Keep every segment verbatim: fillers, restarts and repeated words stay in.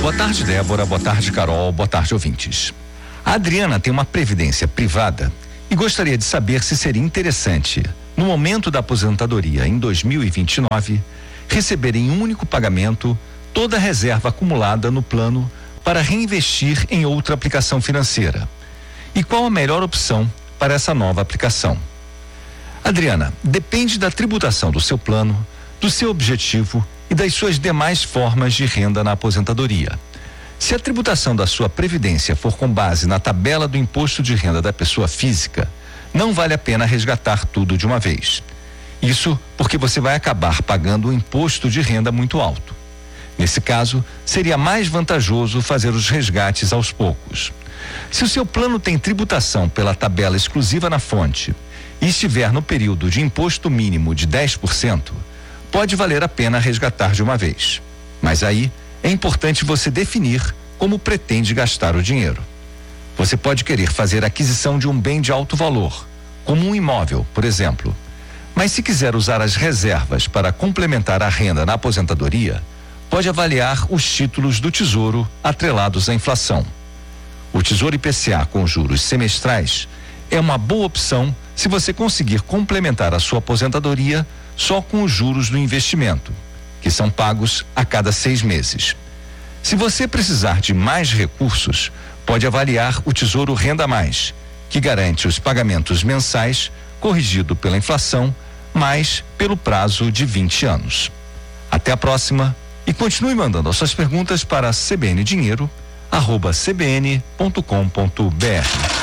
Boa tarde, Débora. Boa tarde, Carol. Boa tarde, ouvintes. A Adriana tem uma previdência privada e gostaria de saber se seria interessante, no momento da aposentadoria em dois mil e vinte e nove, receber em um único pagamento toda a reserva acumulada no plano para reinvestir em outra aplicação financeira. E qual a melhor opção para essa nova aplicação? Adriana, depende da tributação do seu plano, do seu objetivo e das suas demais formas de renda na aposentadoria. Se a tributação da sua previdência for com base na tabela do imposto de renda da pessoa física, não vale a pena resgatar tudo de uma vez. Isso porque você vai acabar pagando um imposto de renda muito alto. Nesse caso, seria mais vantajoso fazer os resgates aos poucos. Se o seu plano tem tributação pela tabela exclusiva na fonte e estiver no período de imposto mínimo de dez por cento, pode valer a pena resgatar de uma vez. Mas aí é importante você definir como pretende gastar o dinheiro. Você pode querer fazer a aquisição de um bem de alto valor, como um imóvel, por exemplo. Mas se quiser usar as reservas para complementar a renda na aposentadoria, pode avaliar os títulos do Tesouro atrelados à inflação. O Tesouro I P C A com juros semestrais é uma boa opção se você conseguir complementar a sua aposentadoria só com os juros do investimento, que são pagos a cada seis meses. Se você precisar de mais recursos, pode avaliar o Tesouro Renda Mais, que garante os pagamentos mensais corrigido pela inflação, mas pelo prazo de vinte anos. Até a próxima e continue mandando as suas perguntas para cbndinheiro arroba cbn ponto com ponto br.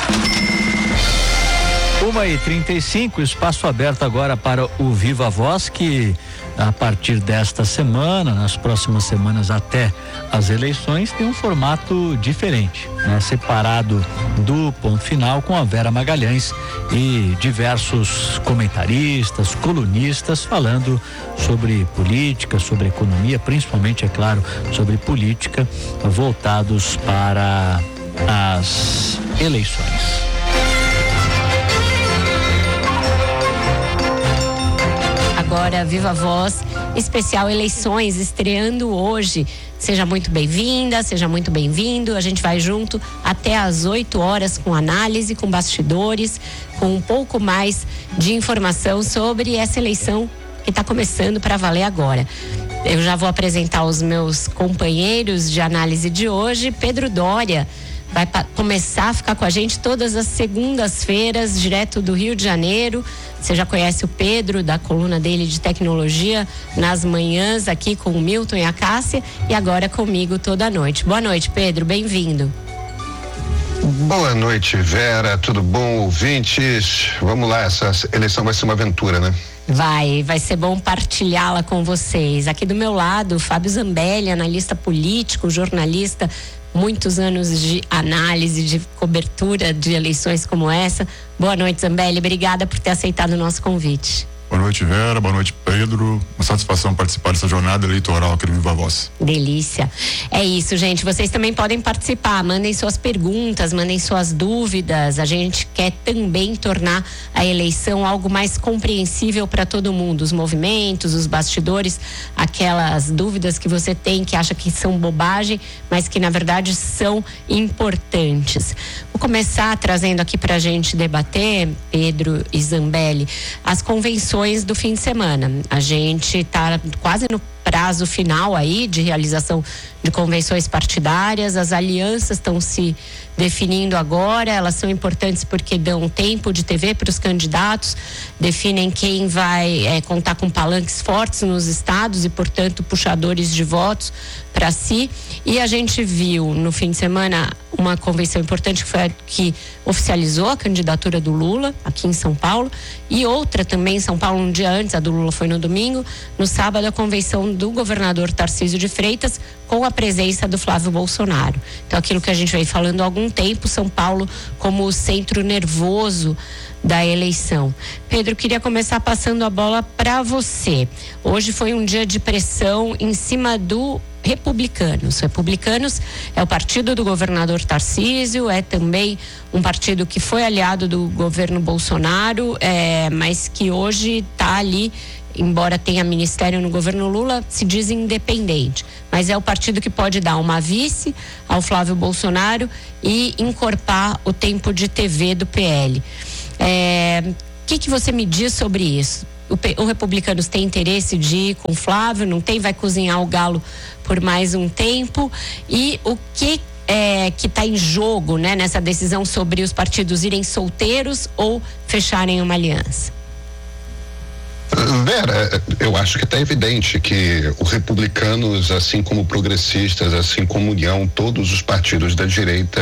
uma e trinta e cinco, espaço aberto agora para o Viva Voz, que a partir desta semana, nas próximas semanas até as eleições, tem um formato diferente, né? Separado do Ponto Final com a Vera Magalhães e diversos comentaristas, colunistas falando sobre política, sobre economia, principalmente, é claro, sobre política, voltados para as eleições. Agora, Viva Voz, especial eleições, estreando hoje. Seja muito bem-vinda, seja muito bem-vindo. A gente vai junto até às oito horas com análise, com bastidores, com um pouco mais de informação sobre essa eleição que está começando para valer agora. Eu já vou apresentar os meus companheiros de análise de hoje. Pedro Doria vai pa- começar a ficar com a gente todas as segundas-feiras, direto do Rio de Janeiro. Você já conhece o Pedro, da coluna dele de tecnologia, nas manhãs aqui com o Milton e a Cássia, e agora comigo toda noite. Boa noite, Pedro, bem-vindo. Boa noite, Vera, tudo bom, ouvintes? Vamos lá, essa eleição vai ser uma aventura, né? Vai, vai ser bom partilhá-la com vocês. Aqui do meu lado, Fábio Zambelli, analista político, jornalista, muitos anos de análise, de cobertura de eleições como essa. Boa noite, Zambelli. Obrigada por ter aceitado o nosso convite. Boa noite, Vera. Boa noite, Pedro. Uma satisfação participar dessa jornada eleitoral aqui no Viva Voz. Delícia. É isso, gente. Vocês também podem participar. Mandem suas perguntas, mandem suas dúvidas. A gente quer também tornar a eleição algo mais compreensível para todo mundo. Os movimentos, os bastidores, aquelas dúvidas que você tem que acha que são bobagem, mas que na verdade são importantes. Vou começar trazendo aqui para a gente debater, Pedro e Zambelli, as convenções do fim de semana. A gente está quase no prazo final aí de realização de convenções partidárias. As alianças estão se definindo agora. Elas são importantes porque dão tempo de T V para os candidatos, definem quem vai é, contar com palanques fortes nos estados e, portanto, puxadores de votos para si. E a gente viu no fim de semana uma convenção importante que foi a que oficializou a candidatura do Lula aqui em São Paulo, e outra também em São Paulo um dia antes. A do Lula foi no domingo. No sábado, a convenção do governador Tarcísio de Freitas, com a presença do Flávio Bolsonaro. Então, aquilo que a gente vem falando há algum tempo, São Paulo como o centro nervoso da eleição. Pedro, queria começar passando a bola para você. Hoje foi um dia de pressão em cima do Republicanos. Republicanos é o partido do governador Tarcísio, é também um partido que foi aliado do governo Bolsonaro, é, mas que hoje está ali, embora tenha ministério no governo Lula, se diz independente. Mas é o partido que pode dar uma vice ao Flávio Bolsonaro e encorpar o tempo de T V do P L. É, o que, que você me diz sobre isso? O, o Republicanos tem interesse de ir com o Flávio, não tem? Vai cozinhar o galo por mais um tempo? E o que é, que está em jogo, né, nessa decisão sobre os partidos irem solteiros ou fecharem uma aliança? Vera, eu acho que está evidente que os Republicanos, assim como progressistas, assim como União, todos os partidos da direita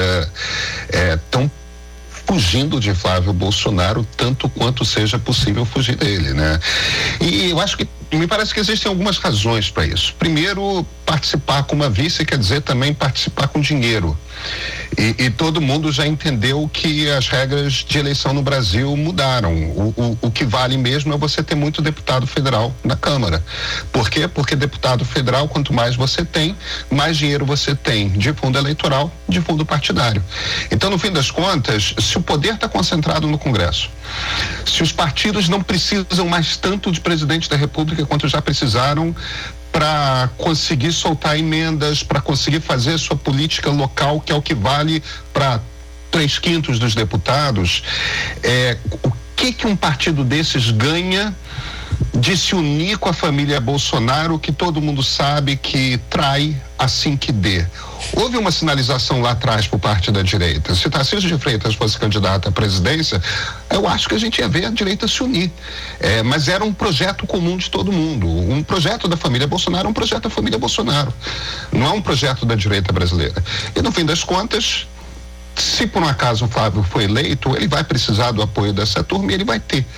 estão é, fugindo de Flávio Bolsonaro tanto quanto seja possível fugir dele, né? E eu acho que me parece que existem algumas razões para isso. Primeiro, participar com uma vice quer dizer também participar com dinheiro. E, e todo mundo já entendeu que as regras de eleição no Brasil mudaram. O, o, o que vale mesmo é você ter muito deputado federal na Câmara. Por quê? Porque deputado federal, quanto mais você tem, mais dinheiro você tem de fundo eleitoral, de fundo partidário. Então, no fim das contas, se o poder está concentrado no Congresso, se os partidos não precisam mais tanto de presidente da República quanto já precisaram para conseguir soltar emendas, para conseguir fazer sua política local, que é o que vale para três quintos dos deputados, é, o que que um partido desses ganha de se unir com a família Bolsonaro, que todo mundo sabe que trai assim que dê? Houve uma sinalização lá atrás por parte da direita. Se Tarcísio de Freitas fosse candidato à presidência, eu acho que a gente ia ver a direita se unir. É, mas era um projeto comum de todo mundo. Um projeto da família Bolsonaro é um projeto da família Bolsonaro. Não é um projeto da direita brasileira. E no fim das contas, se por um acaso o Flávio for eleito, ele vai precisar do apoio dessa turma e ele vai ter.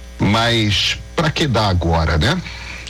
Mas para que dar agora, né?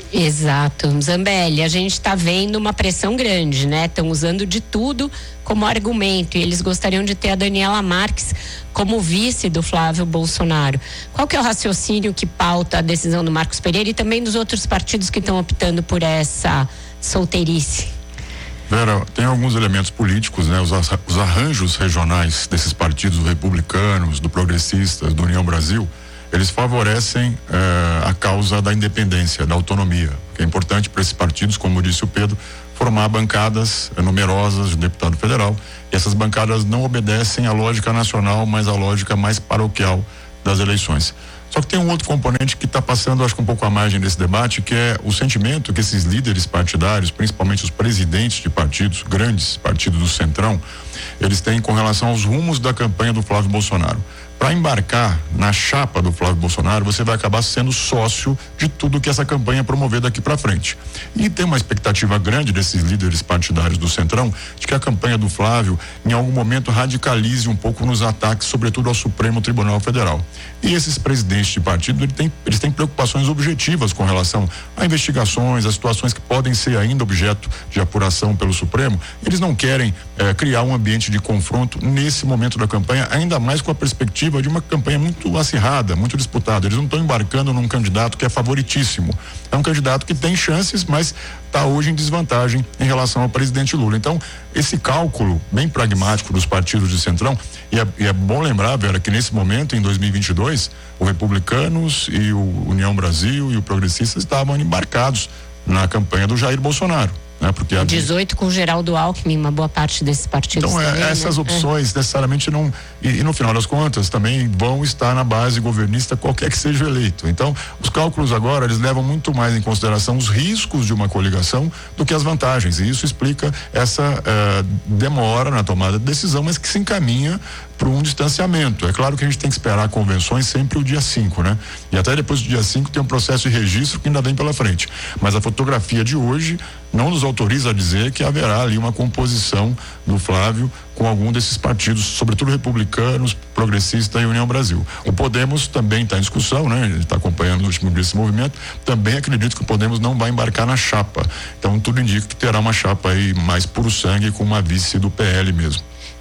Exato. Zambelli, a gente está vendo uma pressão grande, né? Estão usando de tudo como argumento e eles gostariam de ter a Daniela Marques como vice do Flávio Bolsonaro. Qual que é o raciocínio que pauta a decisão do Marcos Pereira e também dos outros partidos que estão optando por essa solteirice? Vera, tem alguns elementos políticos, né? Os, os arranjos regionais desses partidos republicanos, do Progressistas, do União Brasil, eles favorecem eh, a causa da independência, da autonomia, que é importante para esses partidos, como disse o Pedro, formar bancadas eh, numerosas de deputado federal. E essas bancadas não obedecem à lógica nacional, mas à lógica mais paroquial das eleições. Só que tem um outro componente que está passando, acho que um pouco à margem desse debate, que é o sentimento que esses líderes partidários, principalmente os presidentes de partidos, grandes partidos do Centrão, eles têm com relação aos rumos da campanha do Flávio Bolsonaro. Para embarcar na chapa do Flávio Bolsonaro, você vai acabar sendo sócio de tudo que essa campanha promover daqui para frente. E tem uma expectativa grande desses líderes partidários do Centrão de que a campanha do Flávio, em algum momento, radicalize um pouco nos ataques, sobretudo ao Supremo Tribunal Federal. E esses presidentes de partido, eles têm, eles têm preocupações objetivas com relação a investigações, a situações que podem ser ainda objeto de apuração pelo Supremo. Eles não querem eh, criar um ambiente de confronto nesse momento da campanha, ainda mais com a perspectiva de uma campanha muito acirrada, muito disputada. Eles não estão embarcando num candidato que é favoritíssimo. É um candidato que tem chances, mas está hoje em desvantagem em relação ao presidente Lula. Então, esse cálculo bem pragmático dos partidos de Centrão, e é, e é bom lembrar, Vera, que nesse momento, em dois mil e vinte e dois, o Republicanos e o União Brasil e o Progressistas estavam embarcados na campanha do Jair Bolsonaro. Né? Porque a dezoito com o Geraldo Alckmin, uma boa parte desses partidos. Então, também, é, essas né? opções é. necessariamente não. E, e no final das contas também vão estar na base governista, qualquer que seja o eleito. Então, os cálculos agora, eles levam muito mais em consideração os riscos de uma coligação do que as vantagens. E isso explica essa uh, demora na tomada de decisão, mas que se encaminha para um distanciamento. É claro que a gente tem que esperar convenções sempre o dia cinco, né? E até depois do dia cinco tem um processo de registro que ainda vem pela frente. Mas a fotografia de hoje não nos autoriza a dizer que haverá ali uma composição do Flávio com algum desses partidos, sobretudo republicanos, progressistas e União Brasil. O Podemos também está em discussão, né? A gente está acompanhando o último dia esse movimento. Também acredito que o Podemos não vai embarcar na chapa. Então tudo indica que terá uma chapa aí mais puro sangue com uma vice do P L mesmo.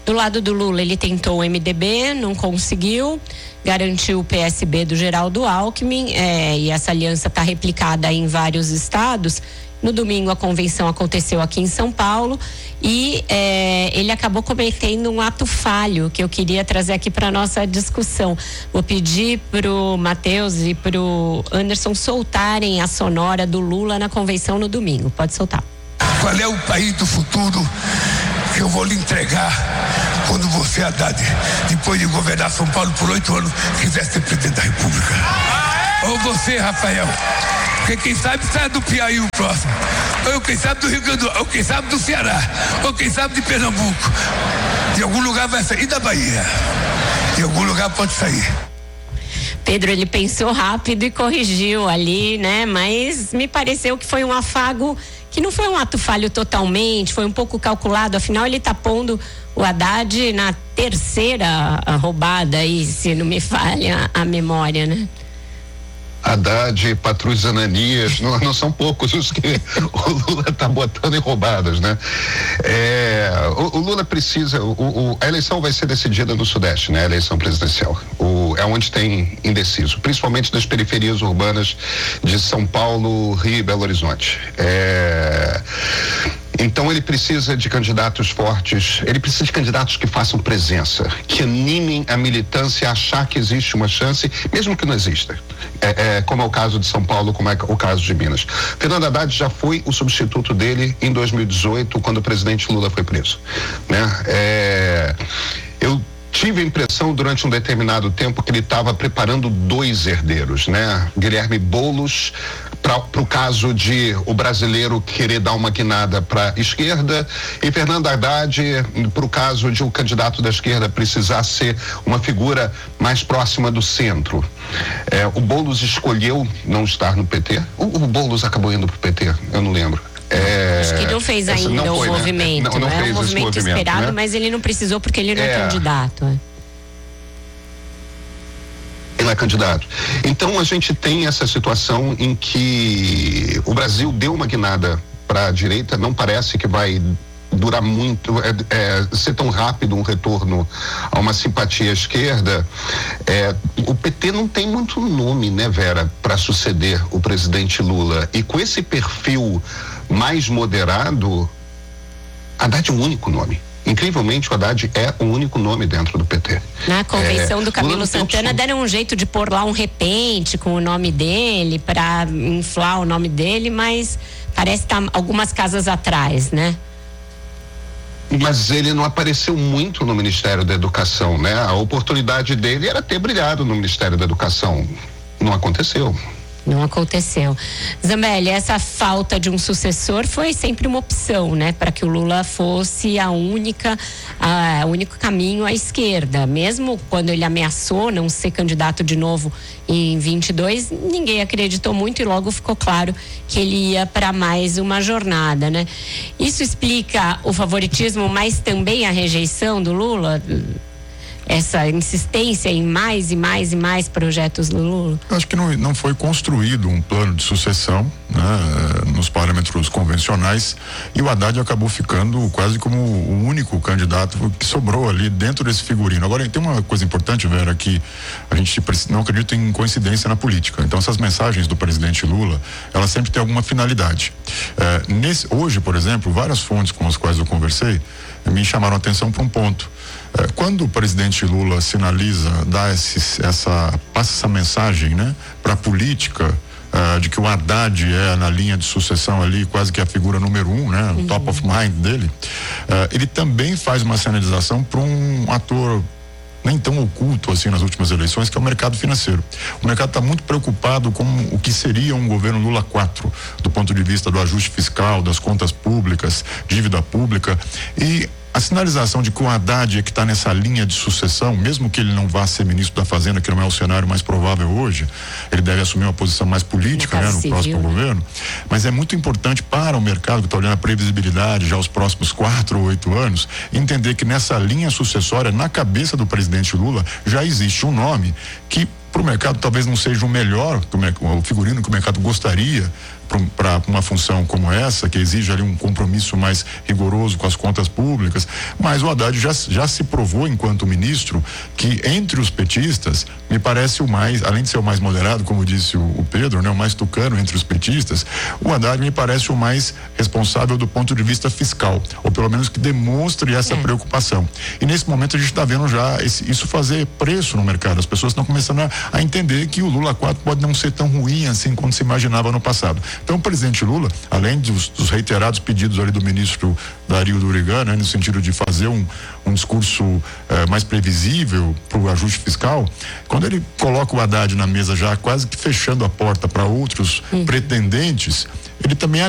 Do lado do Lula, ele tentou o M D B, não conseguiu, garantiu o P S B do Geraldo Alckmin, é, e essa aliança está replicada em vários estados. No domingo, a convenção aconteceu aqui em São Paulo e é, ele acabou cometendo um ato falho que eu queria trazer aqui para nossa discussão. Vou pedir pro Matheus e pro Anderson soltarem a sonora do Lula na convenção no domingo. Pode soltar. Qual é o país do futuro que eu vou lhe entregar quando você, Haddad, depois de governar São Paulo por oito anos, quiser ser presidente da República? Ou você, Rafael? Porque quem sabe sai do Piauí o próximo. Ou quem sabe do Rio Grande do Sul, ou quem sabe do Ceará, ou quem sabe de Pernambuco. De algum lugar vai sair, da Bahia. De algum lugar pode sair. Pedro, ele pensou rápido e corrigiu ali, né? Mas me pareceu que foi um afago que não foi um ato falho totalmente, foi um pouco calculado. Afinal, ele tá pondo o Haddad na terceira roubada aí, se não me falha a memória, né? Haddad, Patrus Ananias, não, não são poucos os que o Lula está botando em roubadas, né? É, o, o Lula precisa, o, o, a eleição vai ser decidida no Sudeste, né? A eleição presidencial. O, é onde tem indeciso, principalmente nas periferias urbanas de São Paulo, Rio e Belo Horizonte. É... Então ele precisa de candidatos fortes, ele precisa de candidatos que façam presença, que animem a militância a achar que existe uma chance, mesmo que não exista. É, é, como é o caso de São Paulo, como é o caso de Minas. Fernando Haddad já foi o substituto dele em dois mil e dezoito, quando o presidente Lula foi preso, né? É, eu tive a impressão durante um determinado tempo que ele estava preparando dois herdeiros, né? Guilherme Boulos, para o caso de o brasileiro querer dar uma guinada para a esquerda, e Fernando Haddad para o caso de o candidato da esquerda precisar ser uma figura mais próxima do centro. É, o Boulos escolheu não estar no P T. O, o Boulos acabou indo para o P T, eu não lembro. É, Acho que não fez ainda não foi, o movimento, né? Não, não é um movimento, movimento esperado, né? Mas ele não precisou porque ele não é, é candidato. É. Ele é candidato. Então a gente tem essa situação em que o Brasil deu uma guinada para a direita, não parece que vai durar muito, é, é, ser tão rápido um retorno a uma simpatia à esquerda. É, o P T não tem muito nome, né, Vera, para suceder o presidente Lula. E com esse perfil mais moderado, Haddad é o único nome. Incrivelmente, o Haddad é o único nome dentro do P T. Na convenção é, do Camilo Santana deram um jeito de pôr lá um repente com o nome dele, para inflar o nome dele, mas parece estar tá algumas casas atrás, né? Mas ele não apareceu muito no Ministério da Educação, né? A oportunidade dele era ter brilhado no Ministério da Educação. Não aconteceu. Não aconteceu. Zambelli, essa falta de um sucessor foi sempre uma opção, né? Para que o Lula fosse a única, a, o único caminho à esquerda. Mesmo quando ele ameaçou não ser candidato de novo em vinte e dois, ninguém acreditou muito e logo ficou claro que ele ia para mais uma jornada, né? Isso explica o favoritismo, mas também a rejeição do Lula? Essa insistência em mais e mais e mais projetos do Lula? Acho que não, não foi construído um plano de sucessão, né, nos parâmetros convencionais, e o Haddad acabou ficando quase como o único candidato que sobrou ali dentro desse figurino. Agora, tem uma coisa importante, Vera, que a gente não acredita em coincidência na política. Então, essas mensagens do presidente Lula, elas sempre têm alguma finalidade. É, nesse, hoje, por exemplo, várias fontes com as quais eu conversei me chamaram a atenção para um ponto. Quando o presidente Lula sinaliza, dá esse, essa, passa essa mensagem, né, para a política, uh, de que o Haddad é na linha de sucessão ali, quase que a figura número um, né, o uhum. top of mind dele, uh, ele também faz uma sinalização para um ator nem tão oculto assim nas últimas eleições, que é o mercado financeiro. O mercado está muito preocupado com o que seria um governo Lula quatro, do ponto de vista do ajuste fiscal, das contas públicas, dívida pública, e a sinalização de que o Haddad é que está nessa linha de sucessão, mesmo que ele não vá ser ministro da Fazenda, que não é o cenário mais provável hoje, ele deve assumir uma posição mais política, no, né, no civil, próximo né? governo, mas é muito importante para o mercado que está olhando a previsibilidade já os próximos quatro ou oito anos, entender que nessa linha sucessória, na cabeça do presidente Lula, já existe um nome que para o mercado talvez não seja o melhor, o figurino que o mercado gostaria para uma função como essa, que exige ali um compromisso mais rigoroso com as contas públicas, mas o Haddad já, já se provou enquanto ministro que entre os petistas, me parece o mais, além de ser o mais moderado, como disse o, o Pedro, né, o mais tucano entre os petistas, o Haddad me parece o mais responsável do ponto de vista fiscal, ou pelo menos que demonstre essa é. preocupação. E nesse momento a gente está vendo já esse, isso fazer preço no mercado. As pessoas estão começando a, a entender que o Lula quatro pode não ser tão ruim assim quanto se imaginava no passado. Então o presidente Lula, além dos, dos reiterados pedidos ali do ministro Dario Durigan, né, no sentido de fazer um, um discurso eh, mais previsível para o ajuste fiscal, quando ele coloca o Haddad na mesa já quase que fechando a porta para outros hum. pretendentes, ele também